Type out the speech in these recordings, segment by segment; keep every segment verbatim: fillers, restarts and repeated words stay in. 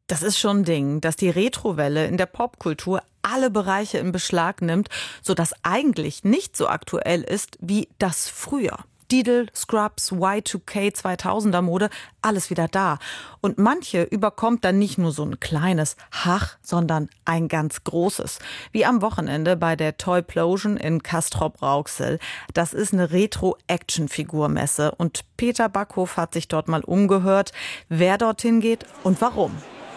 Das ist schon ein Ding, dass die Retrowelle in der Popkultur alle Bereiche in Beschlag nimmt, sodass eigentlich nicht so aktuell ist wie das früher. Didel, Scrubs, Y zwei K, zweitausender Mode, alles wieder da. Und manche überkommt dann nicht nur so ein kleines Hach, sondern ein ganz großes. Wie am Wochenende bei der Toyplosion in Castrop-Rauxel. Das ist eine Retro-Action-Figur-Messe. Und Peter Backhof hat sich dort mal umgehört, wer dorthin geht und warum.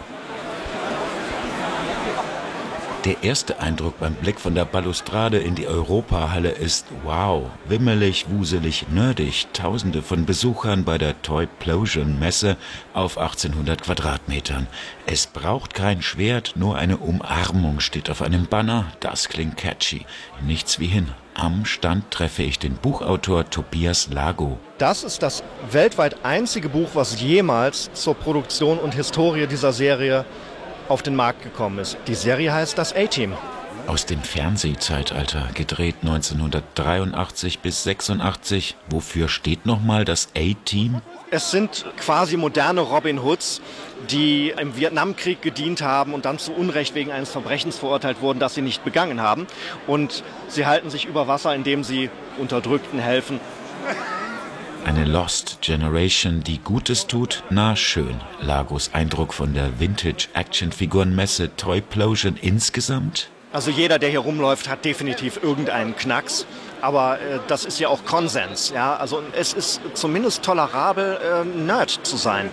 Der erste Eindruck beim Blick von der Balustrade in die Europahalle ist wow, wimmelig, wuselig, nerdig. Tausende von Besuchern bei der Toyplosion-Messe auf achtzehnhundert Quadratmetern. Es braucht kein Schwert, nur eine Umarmung steht auf einem Banner. Das klingt catchy. Nichts wie hin. Am Stand treffe ich den Buchautor Tobias Lago. Das ist das weltweit einzige Buch, was jemals zur Produktion und Historie dieser Serie auf den Markt gekommen ist. Die Serie heißt Das A-Team. Aus dem Fernsehzeitalter, gedreht neunzehnhundertdreiundachtzig bis sechsundachtzig. Wofür steht nochmal das A-Team? Es sind quasi moderne Robin Hoods, die im Vietnamkrieg gedient haben und dann zu Unrecht wegen eines Verbrechens verurteilt wurden, das sie nicht begangen haben. Und sie halten sich über Wasser, indem sie Unterdrückten helfen. Eine Lost Generation, die Gutes tut? Na schön. Lagos Eindruck von der Vintage-Action-Figuren-Messe Toyplosion insgesamt? Also jeder, der hier rumläuft, hat definitiv irgendeinen Knacks. Aber äh, das ist ja auch Konsens. Ja? Also es ist zumindest tolerabel, äh, Nerd zu sein.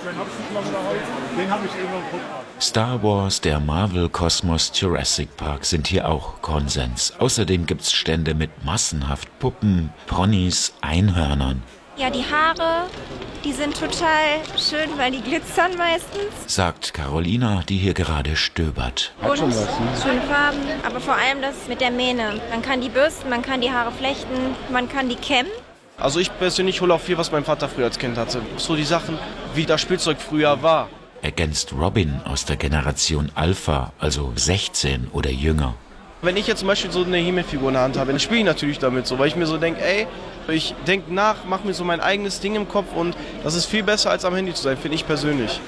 Star Wars, der Marvel-Kosmos, Jurassic Park sind hier auch Konsens. Außerdem gibt's Stände mit massenhaft Puppen, Ponys, Einhörnern. Ja, die Haare, die sind total schön, weil die glitzern meistens. Sagt Carolina, die hier gerade stöbert. Und schöne Farben, aber vor allem das mit der Mähne. Man kann die bürsten, man kann die Haare flechten, man kann die kämmen. Also ich persönlich hole auch viel, was mein Vater früher als Kind hatte. So die Sachen, wie das Spielzeug früher war. Ergänzt Robin aus der Generation Alpha, also sechzehn oder jünger. Wenn ich jetzt zum Beispiel so eine He-Man-Figur in der Hand habe, dann spiele ich natürlich damit so, weil ich mir so denke, ey, ich denke nach, mache mir so mein eigenes Ding im Kopf und das ist viel besser als am Handy zu sein, finde ich persönlich.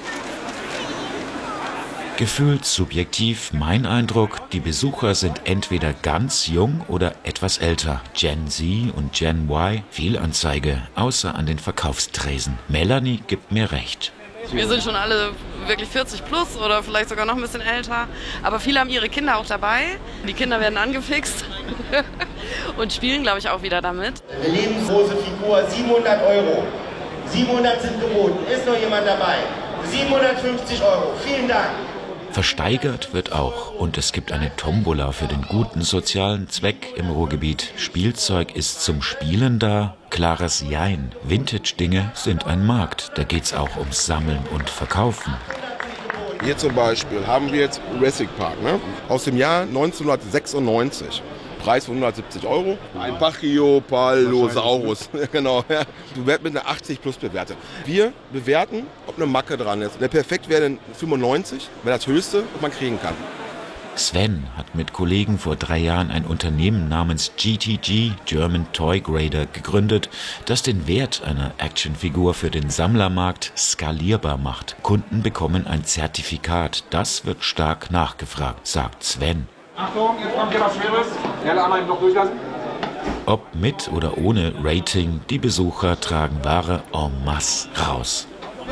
Gefühlt subjektiv mein Eindruck, die Besucher sind entweder ganz jung oder etwas älter. Gen Z und Gen Y, Fehlanzeige, außer an den Verkaufstresen. Melanie gibt mir recht. Wir sind schon alle wirklich vierzig plus oder vielleicht sogar noch ein bisschen älter. Aber viele haben ihre Kinder auch dabei. Die Kinder werden angefixt und spielen, glaube ich, auch wieder damit. Eine lebensgroße Figur, siebenhundert Euro. siebenhundert sind geboten. Ist noch jemand dabei? siebenhundertfünfzig Euro. Vielen Dank. Versteigert wird auch und es gibt eine Tombola für den guten sozialen Zweck im Ruhrgebiet. Spielzeug ist zum Spielen da, klares Jein. Vintage-Dinge sind ein Markt, da geht's auch ums Sammeln und Verkaufen. Hier zum Beispiel haben wir jetzt Jurassic Park, ne? Aus dem Jahr neunzehnhundertsechsundneunzig. Preis hundertsiebzig Euro. Ein Pachyopalosaurus. Genau. Ja. Du wirst mit einer achtzig plus bewertet. Wir bewerten, ob eine Macke dran ist. Der perfekt wäre ein fünfundneunzig, wäre das höchste, was man kriegen kann. Sven hat mit Kollegen vor drei Jahren ein Unternehmen namens G T G, German Toy Grader, gegründet, das den Wert einer Actionfigur für den Sammlermarkt skalierbar macht. Kunden bekommen ein Zertifikat. Das wird stark nachgefragt, sagt Sven. Achtung, jetzt kommt hier was Schweres. Helle einmal noch durchlassen. Ob mit oder ohne Rating, die Besucher tragen Ware en masse raus.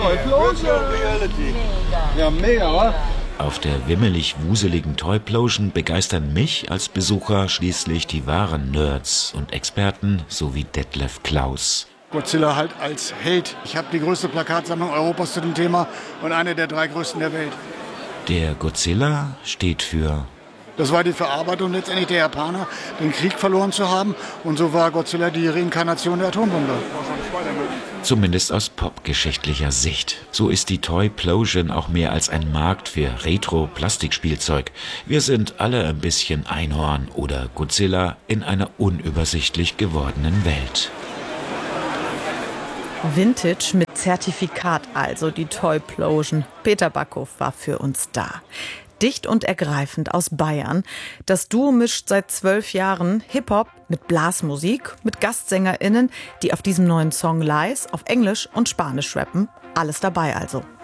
Ja, mega, oder? Auf der wimmelig-wuseligen Toyplosion begeistern mich als Besucher schließlich die wahren Nerds und Experten sowie Detlef Klaus. Godzilla halt als Held. Ich habe die größte Plakatsammlung Europas zu dem Thema und eine der drei größten der Welt. Der Godzilla steht für... Das war die Verarbeitung letztendlich der Japaner, den Krieg verloren zu haben. Und so war Godzilla die Reinkarnation der Atombombe. Zumindest aus popgeschichtlicher Sicht. So ist die Toyplosion auch mehr als ein Markt für Retro-Plastikspielzeug. Wir sind alle ein bisschen Einhorn oder Godzilla in einer unübersichtlich gewordenen Welt. Vintage mit Zertifikat, also die Toyplosion. Peter Backhof war für uns da. Dicht und ergreifend aus Bayern. Das Duo mischt seit zwölf Jahren Hip-Hop mit Blasmusik, mit GastsängerInnen, die auf diesem neuen Song Lies auf Englisch und Spanisch rappen. Alles dabei also.